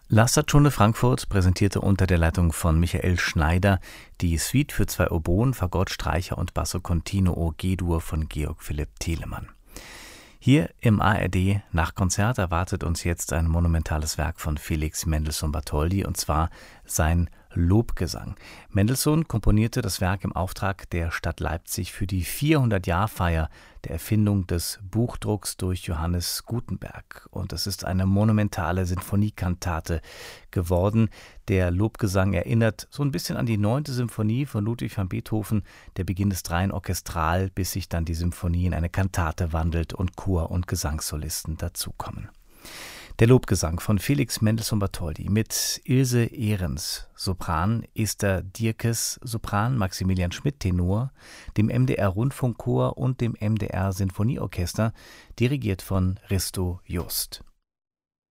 La Stagione Frankfurt präsentierte unter der Leitung von Michael Schneider die Suite für 2 Oboen, Fagott, Streicher und Basso Continuo G-Dur von Georg Philipp Telemann. Hier im ARD Nachtkonzert erwartet uns jetzt ein monumentales Werk von Felix Mendelssohn Bartholdy, und zwar sein Lobgesang. Mendelssohn komponierte das Werk im Auftrag der Stadt Leipzig für die 400-Jahr-Feier der Erfindung des Buchdrucks durch Johannes Gutenberg. Und es ist eine monumentale Sinfoniekantate geworden. Der Lobgesang erinnert so ein bisschen an die 9. Symphonie von Ludwig van Beethoven. Der Beginn ist rein orchestral, bis sich dann die Symphonie in eine Kantate wandelt und Chor- und Gesangssolisten dazukommen. Der Lobgesang von Felix Mendelssohn Bartholdy mit Ilse Ehrens, Sopran, Esther Dierkes, Sopran, Maximilian Schmidt, Tenor, dem MDR Rundfunkchor und dem MDR Sinfonieorchester, dirigiert von Risto Just.